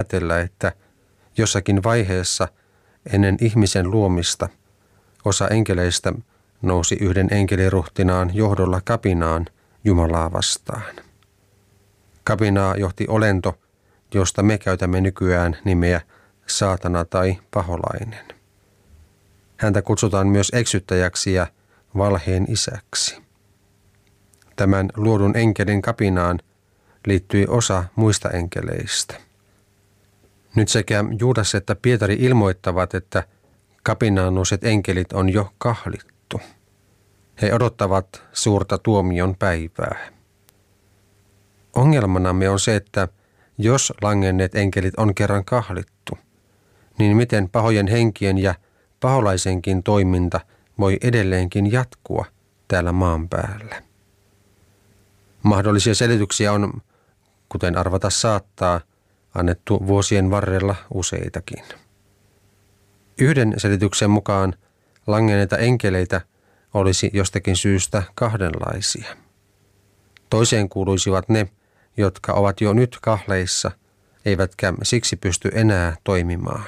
päätellä, että jossakin vaiheessa ennen ihmisen luomista osa enkeleistä nousi yhden enkeliruhtinaan johdolla kapinaan Jumalaa vastaan. Kapinaa johti olento, josta me käytämme nykyään nimeä saatana tai paholainen. Häntä kutsutaan myös eksyttäjäksi ja valheen isäksi. Tämän luodun enkelin kapinaan liittyi osa muista enkeleistä. Nyt sekä Juudas että Pietari ilmoittavat, että kapinaan nouset enkelit on jo kahlittu. He odottavat suurta tuomion päivää. Ongelmanamme on se, että jos langenneet enkelit on kerran kahlittu, niin miten pahojen henkien ja paholaisenkin toiminta voi edelleenkin jatkua täällä maan päällä? Mahdollisia selityksiä on, kuten arvata saattaa, annettu vuosien varrella useitakin. Yhden selityksen mukaan langenneita enkeleitä olisi jostakin syystä kahdenlaisia. Toiseen kuuluisivat ne, jotka ovat jo nyt kahleissa, eivätkä siksi pysty enää toimimaan.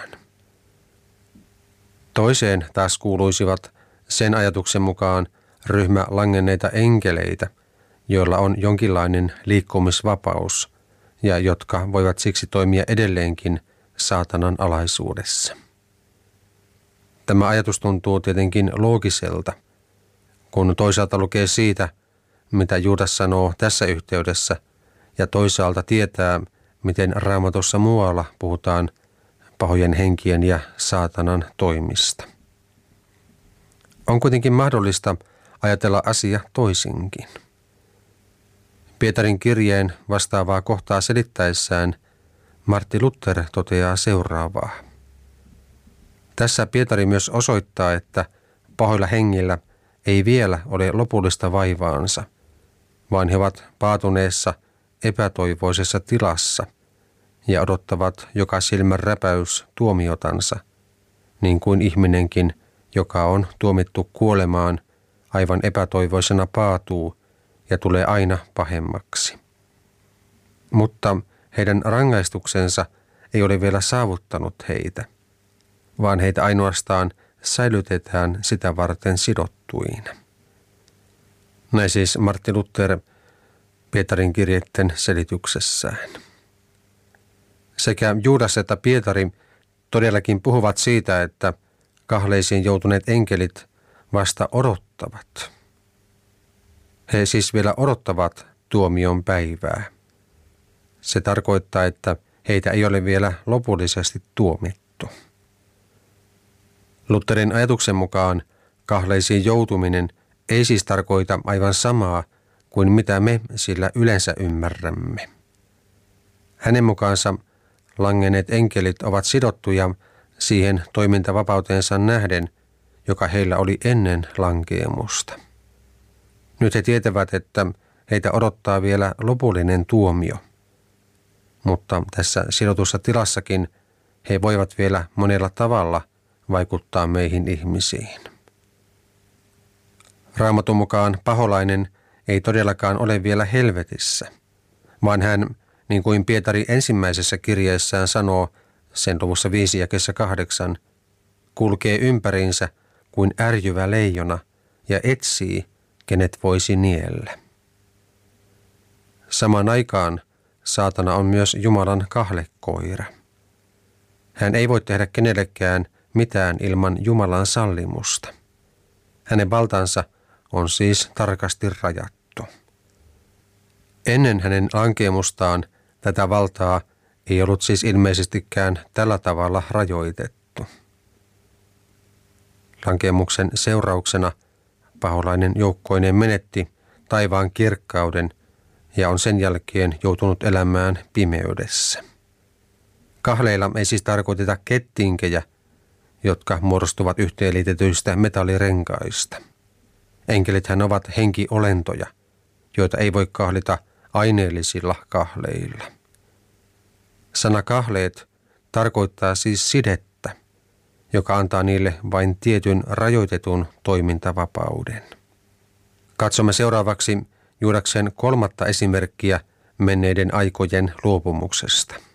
Toiseen taas kuuluisivat sen ajatuksen mukaan ryhmä langenneita enkeleitä, joilla on jonkinlainen liikkumisvapaus ja jotka voivat siksi toimia edelleenkin saatanan alaisuudessa. Tämä ajatus tuntuu tietenkin loogiselta, kun toisaalta lukee siitä, mitä Juudas sanoo tässä yhteydessä, ja toisaalta tietää, miten Raamatussa muualla puhutaan pahojen henkien ja saatanan toimista. On kuitenkin mahdollista ajatella asia toisinkin. Pietarin kirjeen vastaavaa kohtaa selittäessään Martti Luther toteaa seuraavaa. Tässä Pietari myös osoittaa, että pahoilla hengillä ei vielä ole lopullista vaivaansa, vaan he ovat paatuneessa epätoivoisessa tilassa ja odottavat joka silmän räpäys tuomiotansa, niin kuin ihminenkin, joka on tuomittu kuolemaan, aivan epätoivoisena paatuu ja tulee aina pahemmaksi. Mutta heidän rangaistuksensa ei ole vielä saavuttanut heitä, vaan heitä ainoastaan säilytetään sitä varten sidottuina. Näin siis Martti Luther Pietarin kirjeiden selityksessään. Sekä Juudas että Pietari todellakin puhuvat siitä, että kahleisiin joutuneet enkelit vasta odottavat. He siis vielä odottavat tuomion päivää. Se tarkoittaa, että heitä ei ole vielä lopullisesti tuomittu. Lutherin ajatuksen mukaan kahleisiin joutuminen ei siis tarkoita aivan samaa kuin mitä me sillä yleensä ymmärrämme. Hänen mukaansa langenneet enkelit ovat sidottuja siihen toimintavapauteensa nähden, joka heillä oli ennen lankeemusta. Nyt he tietävät, että heitä odottaa vielä lopullinen tuomio. Mutta tässä sidotussa tilassakin he voivat vielä monella tavalla vaikuttaa meihin ihmisiin. Raamatun mukaan paholainen ei todellakaan ole vielä helvetissä, vaan hän, niin kuin Pietari ensimmäisessä kirjeessään sanoo, sen luvussa 5 jakeessa 8, kulkee ympäriinsä kuin ärjyvä leijona ja etsii, kenet voisi niellä. Samaan aikaan saatana on myös Jumalan kahlekoira. Hän ei voi tehdä kenellekään mitään ilman Jumalan sallimusta. Hänen valtansa on siis tarkasti rajattu. Ennen hänen lankeemustaan tätä valtaa ei ollut siis ilmeisestikään tällä tavalla rajoitettu. Lankeemuksen seurauksena paholainen joukkoineen menetti taivaan kirkkauden ja on sen jälkeen joutunut elämään pimeydessä. Kahleilla ei siis tarkoiteta kettinkejä, jotka muodostuvat yhteenliitetyistä metallirenkaista. Enkelithän ovat henkiolentoja, joita ei voi kahlita aineellisilla kahleilla. Sana kahleet tarkoittaa siis sidettä, joka antaa niille vain tietyn rajoitetun toimintavapauden. Katsomme seuraavaksi Juudaksen 3. esimerkkiä menneiden aikojen luopumuksesta.